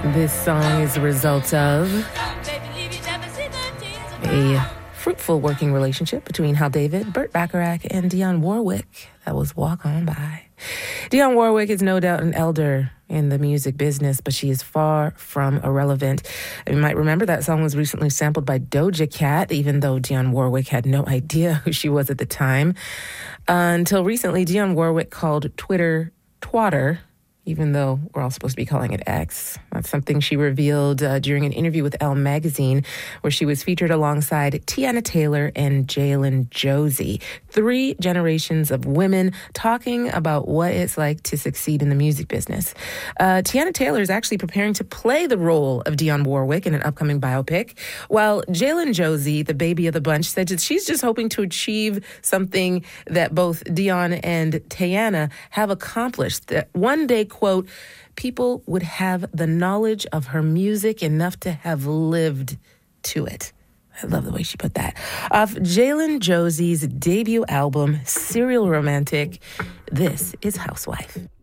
This song is a result of a fruitful working relationship between Hal David, Burt Bacharach, and Dionne Warwick. That was Walk On By. Dionne Warwick is no doubt an elder in the music business, but she is far from irrelevant. You might remember that song was recently sampled by Doja Cat, even though Dionne Warwick had no idea who she was at the time. Until recently, Dionne Warwick called Twitter twatter, even though we're all supposed to be calling it X. That's something she revealed during an interview with Elle magazine, where she was featured alongside Tiana Taylor and Jalen Josie. 3 generations of women talking about what it's like to succeed in the music business. Tiana Taylor is actually preparing to play the role of Dionne Warwick in an upcoming biopic, while Jalen Josie, the baby of the bunch, said that she's just hoping to achieve something that both Dionne and Tiana have accomplished, that one day, quote, people would have the knowledge of her music enough to have lived to it. I love the way she put that. Off Jalen Josie's debut album, Serial Romantic, this is Housewife.